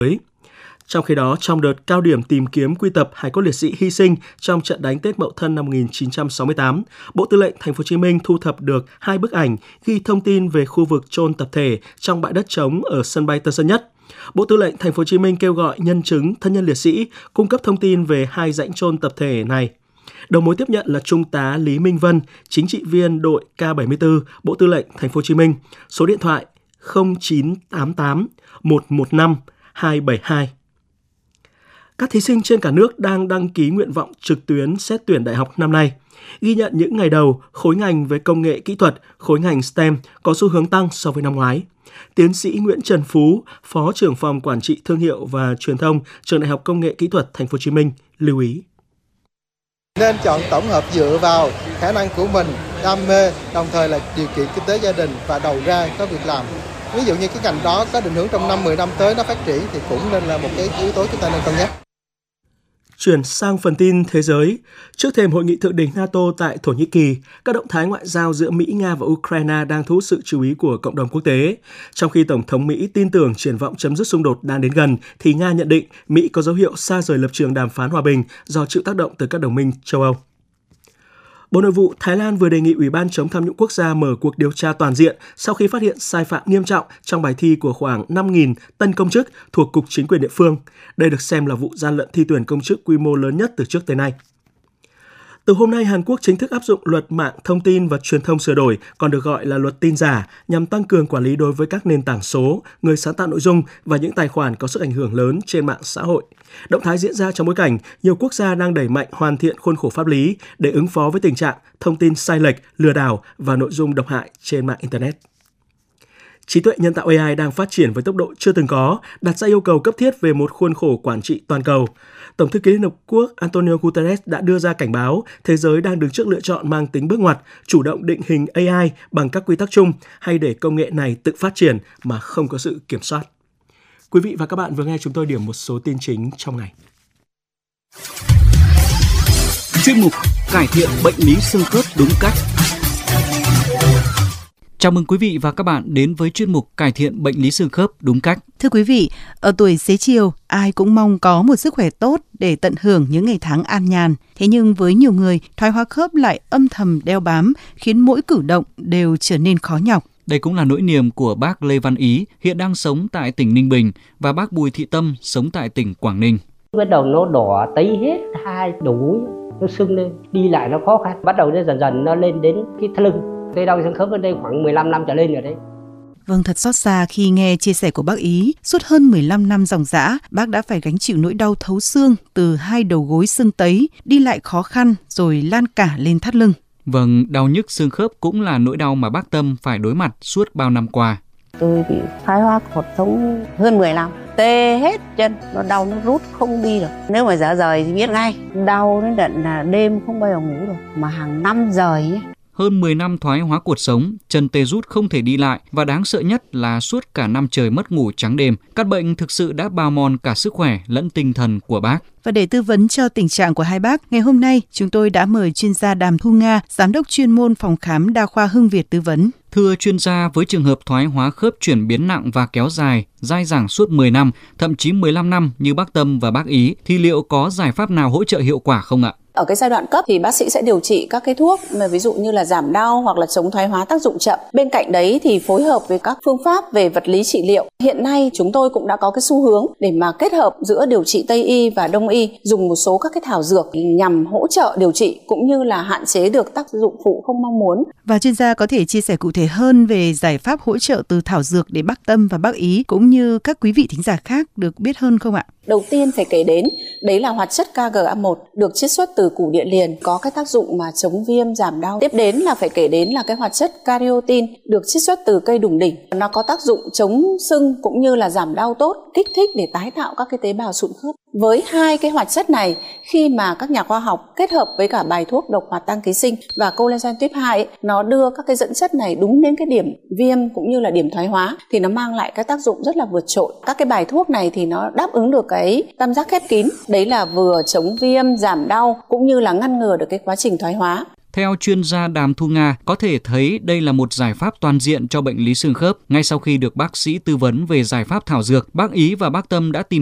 Trong khi đó, trong đợt cao điểm tìm kiếm quy tập hài cốt liệt sĩ hy sinh trong trận đánh Tết Mậu Thân năm 1968, Bộ Tư lệnh Thành phố Hồ Chí Minh thu thập được 2 bức ảnh ghi thông tin về khu vực chôn tập thể trong bãi đất trống ở sân bay Tân Sơn Nhất. Bộ Tư lệnh Thành phố Hồ Chí Minh kêu gọi nhân chứng, thân nhân liệt sĩ cung cấp thông tin về 2 rãnh chôn tập thể này. Đầu mối tiếp nhận là Trung tá Lý Minh Vân, chính trị viên đội K74, Bộ Tư lệnh Thành phố Hồ Chí Minh, số điện thoại 0988 115 272. Các thí sinh trên cả nước đang đăng ký nguyện vọng trực tuyến xét tuyển đại học năm nay. Ghi nhận những ngày đầu, khối ngành về công nghệ kỹ thuật, khối ngành STEM có xu hướng tăng so với năm ngoái. Tiến sĩ Nguyễn Trần Phú, Phó trưởng phòng Quản trị Thương hiệu và Truyền thông, Trường Đại học Công nghệ Kỹ thuật Thành phố Hồ Chí Minh lưu ý. Nên chọn tổng hợp dựa vào khả năng của mình, đam mê, đồng thời là điều kiện kinh tế gia đình và đầu ra có việc làm. Ví dụ như cái ngành đó có định hướng trong 5-10 năm tới nó phát triển thì cũng nên là một cái yếu tố chúng ta nên cân nhắc. Chuyển sang phần tin thế giới, trước thềm hội nghị thượng đỉnh NATO tại Thổ Nhĩ Kỳ, các động thái ngoại giao giữa Mỹ, Nga và Ukraine đang thu hút sự chú ý của cộng đồng quốc tế. Trong khi Tổng thống Mỹ tin tưởng triển vọng chấm dứt xung đột đang đến gần, thì Nga nhận định Mỹ có dấu hiệu xa rời lập trường đàm phán hòa bình do chịu tác động từ các đồng minh châu Âu. Bộ Nội vụ Thái Lan vừa đề nghị Ủy ban chống tham nhũng quốc gia mở cuộc điều tra toàn diện sau khi phát hiện sai phạm nghiêm trọng trong bài thi của khoảng 5.000 tân công chức thuộc Cục Chính quyền địa phương. Đây được xem là vụ gian lận thi tuyển công chức quy mô lớn nhất từ trước tới nay. Từ hôm nay, Hàn Quốc chính thức áp dụng luật mạng thông tin và truyền thông sửa đổi, còn được gọi là luật tin giả, nhằm tăng cường quản lý đối với các nền tảng số, người sáng tạo nội dung và những tài khoản có sức ảnh hưởng lớn trên mạng xã hội. Động thái diễn ra trong bối cảnh nhiều quốc gia đang đẩy mạnh hoàn thiện khuôn khổ pháp lý để ứng phó với tình trạng thông tin sai lệch, lừa đảo và nội dung độc hại trên mạng Internet. Trí tuệ nhân tạo AI đang phát triển với tốc độ chưa từng có, đặt ra yêu cầu cấp thiết về một khuôn khổ quản trị toàn cầu. Tổng thư ký Liên Hợp Quốc Antonio Guterres đã đưa ra cảnh báo thế giới đang đứng trước lựa chọn mang tính bước ngoặt, chủ động định hình AI bằng các quy tắc chung hay để công nghệ này tự phát triển mà không có sự kiểm soát. Quý vị và các bạn vừa nghe chúng tôi điểm một số tin chính trong ngày. Chuyên mục cải thiện bệnh lý xương khớp đúng cách. Chào mừng quý vị và các bạn đến với chuyên mục cải thiện bệnh lý xương khớp đúng cách. Thưa quý vị, ở tuổi xế chiều, ai cũng mong có một sức khỏe tốt để tận hưởng những ngày tháng an nhàn. Thế nhưng với nhiều người, thoái hóa khớp lại âm thầm đeo bám, khiến mỗi cử động đều trở nên khó nhọc. Đây cũng là nỗi niềm của bác Lê Văn Ý, hiện đang sống tại tỉnh Ninh Bình, và bác Bùi Thị Tâm, sống tại tỉnh Quảng Ninh. Bắt đầu nó đỏ tấy hết hai đầu gối, nó sưng lên, đi lại nó khó khăn. Bắt đầu dần dần nó lên đến cái thắt lưng. Tôi đau xương khớp ở đây khoảng 15 năm trở lên rồi đấy. Vâng, thật xót xa khi nghe chia sẻ của bác Ý. Suốt hơn 15 năm ròng rã, bác đã phải gánh chịu nỗi đau thấu xương từ hai đầu gối sưng tấy, đi lại khó khăn rồi lan cả lên thắt lưng. Vâng, đau nhức xương khớp cũng là nỗi đau mà bác Tâm phải đối mặt suốt bao năm qua. Tôi bị thoái hóa cột sống hơn 10 năm. Tê hết chân, nó đau nó rút không đi được. Nếu mà dở rời thì biết ngay. Đau đến tận là đêm không bao giờ ngủ được, mà hàng năm rời nhé. Hơn 10 năm thoái hóa cột sống, chân tê rút không thể đi lại, và đáng sợ nhất là suốt cả năm trời mất ngủ trắng đêm. Các bệnh thực sự đã bào mòn cả sức khỏe lẫn tinh thần của bác. Và để tư vấn cho tình trạng của hai bác, ngày hôm nay chúng tôi đã mời chuyên gia Đàm Thu Nga, giám đốc chuyên môn phòng khám đa khoa Hưng Việt tư vấn. Thưa chuyên gia, với trường hợp thoái hóa khớp chuyển biến nặng và kéo dài, dai dẳng suốt 10 năm, thậm chí 15 năm như bác Tâm và bác Ý, thì liệu có giải pháp nào hỗ trợ hiệu quả không ạ? Ở cái giai đoạn cấp thì bác sĩ sẽ điều trị các cái thuốc mà ví dụ như là giảm đau hoặc là chống thoái hóa tác dụng chậm. Bên cạnh đấy thì phối hợp với các phương pháp về vật lý trị liệu. Hiện nay chúng tôi cũng đã có cái xu hướng để mà kết hợp giữa điều trị Tây y và Đông y, dùng một số các cái thảo dược nhằm hỗ trợ điều trị cũng như là hạn chế được tác dụng phụ không mong muốn. Và chuyên gia có thể chia sẻ cụ thể hơn về giải pháp hỗ trợ từ thảo dược để bác Tâm và bác Ý cũng như các quý vị thính giả khác được biết hơn không ạ? Đầu tiên phải kể đến đấy là hoạt chất KGA1 được chiết xuất từ củ địa liền, có cái tác dụng mà chống viêm giảm đau. Tiếp đến là phải kể đến là cái hoạt chất Cariotin được chiết xuất từ cây đủng đỉnh. Nó có tác dụng chống sưng cũng như là giảm đau tốt, kích thích để tái tạo các cái tế bào sụn khớp. Với hai cái hoạt chất này, khi mà các nhà khoa học kết hợp với cả bài thuốc độc hoạt tăng ký sinh và collagen tuyếp 2 nó đưa các cái dẫn chất này đúng đến cái điểm viêm cũng như là điểm thoái hóa thì nó mang lại cái tác dụng rất là vượt trội. Các cái bài thuốc này thì nó đáp ứng được cái tam giác khép kín, đấy là vừa chống viêm, giảm đau cũng như là ngăn ngừa được cái quá trình thoái hóa. Theo chuyên gia Đàm Thu Nga, có thể thấy đây là một giải pháp toàn diện cho bệnh lý xương khớp. Ngay sau khi được bác sĩ tư vấn về giải pháp thảo dược, bác Ý và bác Tâm đã tìm